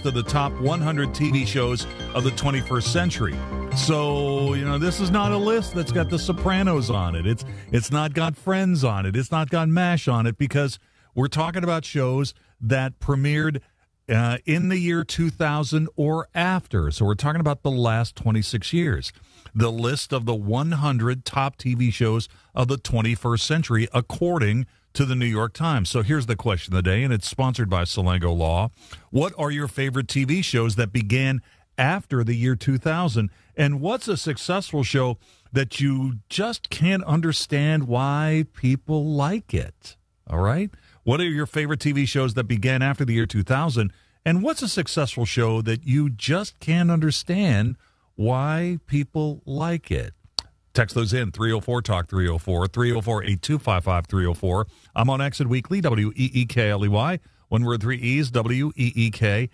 list of the top 100 TV shows of the 21st century. So, this is not a list that's got The Sopranos on it. It's not got Friends on it. It's not got MASH on it, because we're talking about shows that premiered in the year 2000 or after. So we're talking about the last 26 years. The list of the 100 top TV shows of the 21st century, according to the New York Times. So here's the question of the day, and it's sponsored by Selengo Law. What are your favorite TV shows that began after the year 2000? And what's a successful show that you just can't understand why people like it? All right? What are your favorite TV shows that began after the year 2000? And what's a successful show that you just can't understand why people like it? Text those in, 304-TALK 304, 304-8255-304. I'm on Exit Weekly, WEEKLEY. One word, three E's, WEEKLEY.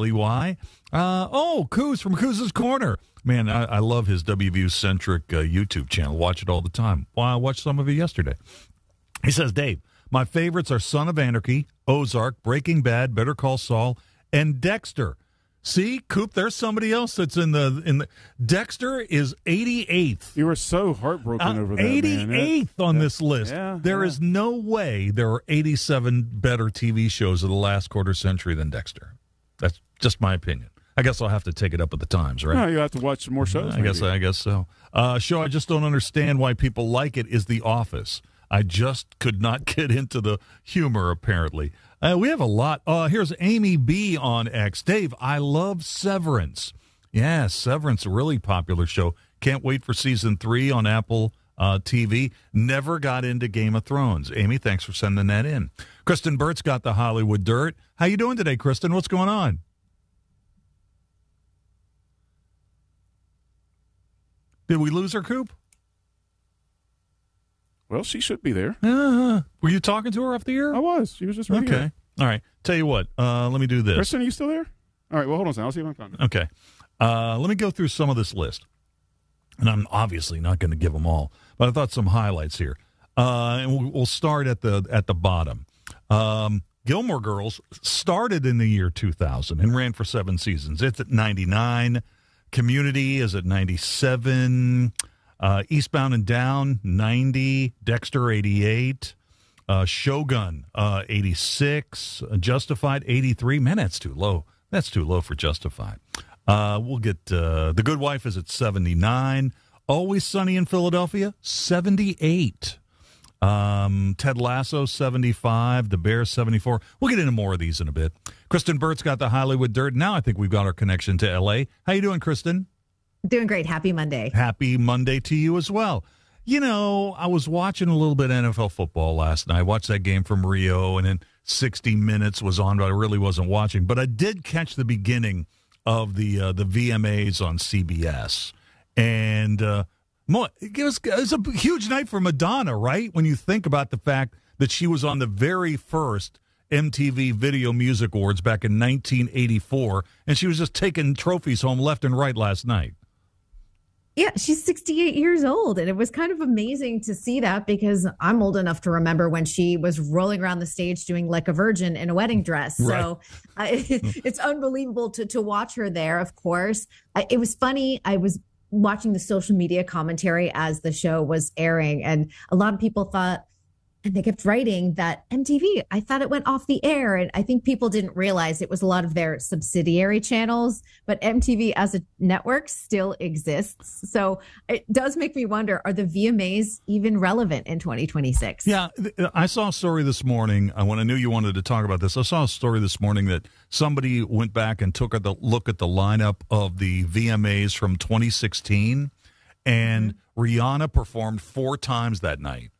Coos from Coos's Corner. Man, I love his WView-centric YouTube channel. Watch it all the time. Well, I watched some of it yesterday. He says, Dave, my favorites are Son of Anarchy, Ozark, Breaking Bad, Better Call Saul, and Dexter. See, Coop, there's somebody else that's in the Dexter is 88th. You were so heartbroken over that, 88th on this list. There is no way there are 87 better TV shows of the last quarter century than Dexter. That's just my opinion. I guess I'll have to take it up with the Times, right? No, you have to watch some more shows. I guess so. Show I just don't understand why people like it is The Office. I just could not get into the humor, apparently. We have a lot. Here's Amy B. on X. Dave, I love Severance. Yeah, Severance, a really popular show. Can't wait for season 3 on Apple TV. Never got into Game of Thrones. Amy, thanks for sending that in. Kristen Burt's got the Hollywood Dirt. How you doing today, Kristen? What's going on? Did we lose her, Coop? Well, she should be there. Were you talking to her off the air? I was. She was just right here. Okay. All right. Tell you what. Let me do this. Kristen, are you still there? All right. Well, hold on a second. I'll see if I'm finding. Okay. Let me go through some of this list. And I'm obviously not going to give them all, but I thought some highlights here. And we'll start at the bottom. Gilmore Girls started in the year 2000 and ran for 7 seasons. It's at 99. Community is at 97. Eastbound and Down, 90. Dexter, 88. Shogun, 86. Justified, 83. Man, that's too low. That's too low for Justified. We'll get The Good Wife is at 79. Always Sunny in Philadelphia, 78. Ted Lasso, 75. The Bear, 74. We'll get into more of these in a bit. Kristen Burt's got the Hollywood Dirt. Now I think we've got our connection to L.A. How you doing, Kristen? Doing great. Happy Monday. Happy Monday to you as well. I was watching a little bit of NFL football last night. I watched that game from Rio, and then 60 Minutes was on, but I really wasn't watching. But I did catch the beginning of the VMAs on CBS. And it was a huge night for Madonna, right? When you think about the fact that she was on the very first MTV Video Music Awards back in 1984, and she was just taking trophies home left and right last night. Yeah, she's 68 years old, and it was kind of amazing to see that because I'm old enough to remember when she was rolling around the stage doing Like a Virgin in a wedding dress. Right. So it's unbelievable to watch her there, of course. It was funny. I was watching the social media commentary as the show was airing, and a lot of people thought, and they kept writing that MTV, I thought it went off the air. And I think people didn't realize it was a lot of their subsidiary channels, but MTV as a network still exists. So it does make me wonder, are the VMAs even relevant in 2026? Yeah, I saw a story this morning. When I knew you wanted to talk about this, I saw a story this morning that somebody went back and took a look at the lineup of the VMAs from 2016, and Rihanna performed 4 times that night.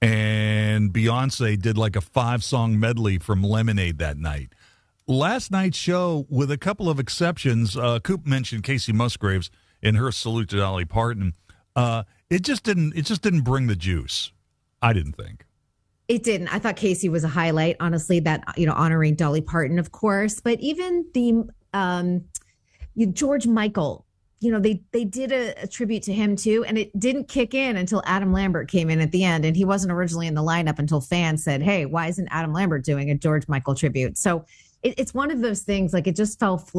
And Beyonce did like a 5-song medley from Lemonade that night. Last night's show, with a couple of exceptions, Coop mentioned Casey Musgraves in her salute to Dolly Parton. It just didn't bring the juice. I didn't think. It didn't. I thought Casey was a highlight, honestly, that, honoring Dolly Parton, of course. But even the George Michael, they did a tribute to him, too. And it didn't kick in until Adam Lambert came in at the end. And he wasn't originally in the lineup until fans said, hey, why isn't Adam Lambert doing a George Michael tribute? So it's one of those things, like, it just fell flat.